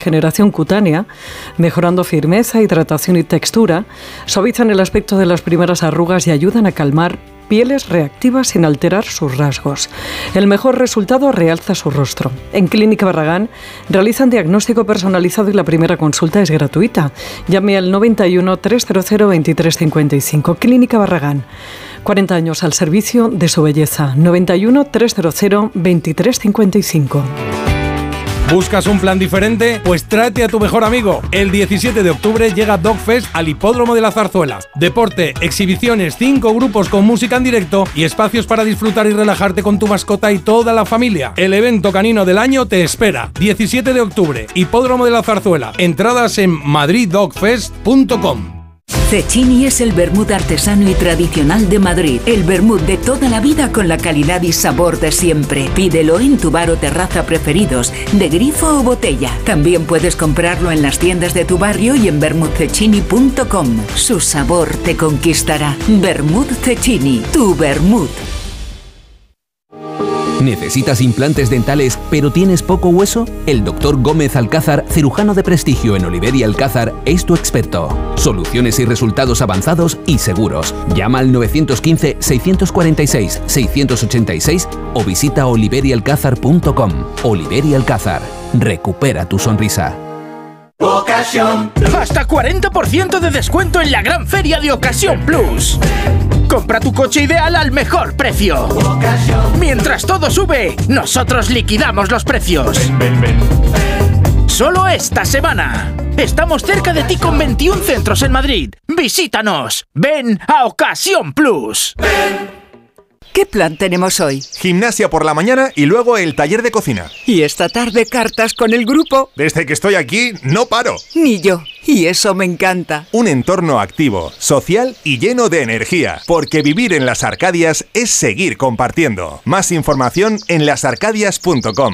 regeneración cutánea, mejorando firmeza, hidratación y textura, suavizan el aspecto de las primeras arrugas y ayudan a calmar pieles reactivas sin alterar sus rasgos. El mejor resultado realza su rostro. En Clínica Barragán realizan diagnóstico personalizado y la primera consulta es gratuita. Llame al 91 300 2355. Clínica Barragán. 40 años al servicio de su belleza. 91 300 2355. ¿Buscas un plan diferente? Pues tráete a tu mejor amigo. El 17 de octubre llega Dogfest al Hipódromo de la Zarzuela. Deporte, exhibiciones, 5 grupos con música en directo y espacios para disfrutar y relajarte con tu mascota y toda la familia. El evento canino del año te espera. 17 de octubre, Hipódromo de la Zarzuela. Entradas en madriddogfest.com. Cecchini es el vermut artesano y tradicional de Madrid. El vermut de toda la vida con la calidad y sabor de siempre. Pídelo en tu bar o terraza preferidos, de grifo o botella. También puedes comprarlo en las tiendas de tu barrio y en vermutcecchini.com. Su sabor te conquistará. Vermut Cecchini, tu vermut. ¿Necesitas implantes dentales pero tienes poco hueso? El Dr. Gómez Alcázar, cirujano de prestigio en Oliver y Alcázar, es tu experto. Soluciones y resultados avanzados y seguros. Llama al 915-646-686 o visita oliverialcázar.com. Oliver y Alcázar. Recupera tu sonrisa. Ocasión. Hasta 40% de descuento en la gran feria de Ocasión Plus. Compra tu coche ideal al mejor precio. Mientras todo sube, nosotros liquidamos los precios. Solo esta semana. Estamos cerca de ti con 21 centros en Madrid. Visítanos. Ven a Ocasión Plus. ¿Qué plan tenemos hoy? Gimnasia por la mañana y luego el taller de cocina. Y esta tarde cartas con el grupo. Desde que estoy aquí, no paro. Ni yo. Y eso me encanta. Un entorno activo, social y lleno de energía. Porque vivir en Las Arcadias es seguir compartiendo. Más información en lasarcadias.com.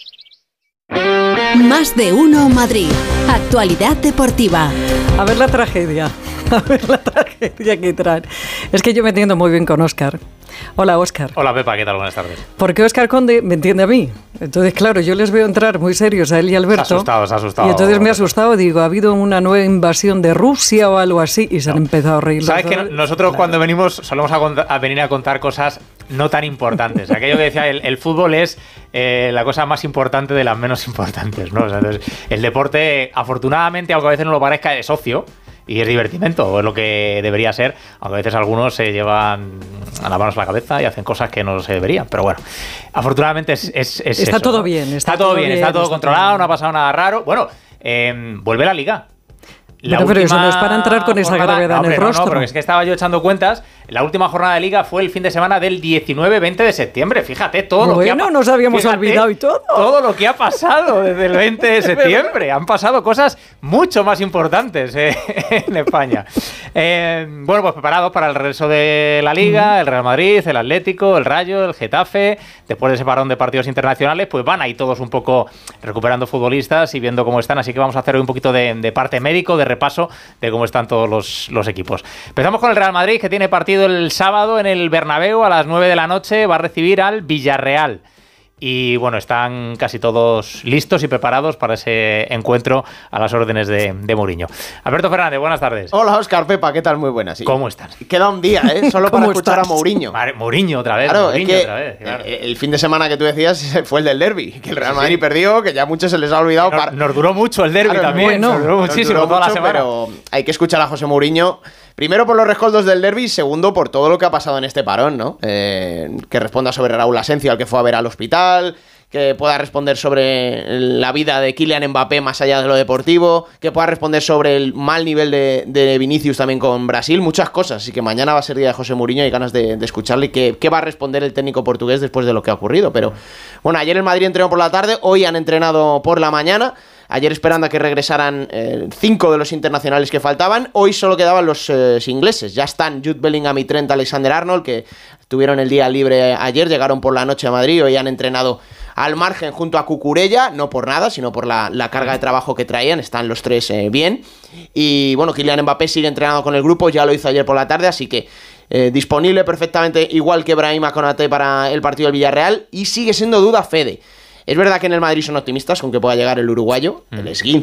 Más de uno Madrid. Actualidad deportiva. A ver la tragedia. A ver la tragedia que traen. Es que yo me entiendo muy bien con Óscar. Hola, Óscar. Hola, Pepa, ¿qué tal? Buenas tardes. Porque Óscar Conde me entiende a mí. Entonces, claro, yo les veo entrar muy serios a él y a Alberto. Se ha asustado. Y entonces me ha asustado, digo, ha habido una nueva invasión de Rusia o algo así y se han empezado a reír. ¿Sabes que nosotros cuando venimos solemos a venir a contar cosas no tan importantes? Aquello que decía, el fútbol es la cosa más importante de las menos importantes, ¿no? O sea, entonces, el deporte, afortunadamente, aunque a veces no lo parezca, es ocio. Y es divertimento, o es lo que debería ser, aunque a veces algunos se llevan a las manos a la cabeza y hacen cosas que no se deberían. Pero bueno, afortunadamente es está eso, todo ¿no? bien. Está todo bien, está todo controlado, no ha pasado nada raro. Bueno, vuelve la Liga. Pero eso no es para entrar con esa gravedad en el rostro. No, pero es que estaba yo echando cuentas. La última jornada de Liga fue el fin de semana del 19-20 de septiembre. Fíjate todo lo que ha pasado. Nos habíamos olvidado y todo. Todo lo que ha pasado desde el 20 de septiembre. Han pasado cosas mucho más importantes en España. Bueno, pues preparados para el regreso de la Liga, el Real Madrid, el Atlético, el Rayo, el Getafe. Después de ese parón de partidos internacionales, pues van ahí todos un poco recuperando futbolistas y viendo cómo están. Así que vamos a hacer hoy un poquito de parte médico, de repaso de cómo están todos los equipos. Empezamos con el Real Madrid, que tiene partido el sábado en el Bernabéu a las 9 de la noche. Va a recibir al Villarreal. Y bueno, están casi todos listos y preparados para ese encuentro a las órdenes de Mourinho. Alberto Fernández, buenas tardes. Hola, Óscar, Pepa, ¿qué tal? Muy buenas. Sí. ¿Cómo estás? Queda un día, solo para escuchar a Mourinho. Mourinho otra vez. Claro, Mourinho es que otra vez, claro. El fin de semana que tú decías fue el del derbi, que el Real Madrid perdió, que ya a muchos se les ha olvidado. Nos duró mucho el derbi también, nos duró muchísimo toda la semana. Pero hay que escuchar a José Mourinho. Primero por los rescoldos del derbi, segundo por todo lo que ha pasado en este parón, ¿no? Que responda sobre Raúl Asencio, al que fue a ver al hospital, que pueda responder sobre la vida de Kylian Mbappé más allá de lo deportivo, que pueda responder sobre el mal nivel de Vinicius también con Brasil, muchas cosas. Así que mañana va a ser día de José Mourinho y ganas de escucharle qué va a responder el técnico portugués después de lo que ha ocurrido. Pero bueno, ayer el Madrid entrenó por la tarde, hoy han entrenado por la mañana. Ayer esperando a que regresaran 5 de los internacionales que faltaban. Hoy solo quedaban los ingleses. Ya están Jude Bellingham y Trent Alexander-Arnold, que tuvieron el día libre ayer, llegaron por la noche a Madrid. Hoy han entrenado al margen junto a Cucurella, no por nada, sino por la carga de trabajo que traían. Están los tres bien. Y bueno, Kylian Mbappé sigue entrenando con el grupo, ya lo hizo ayer por la tarde, así que disponible perfectamente, igual que Brahima Konaté para el partido del Villarreal. Y sigue siendo duda Fede. Es verdad que en el Madrid son optimistas con que pueda llegar el uruguayo, el esguince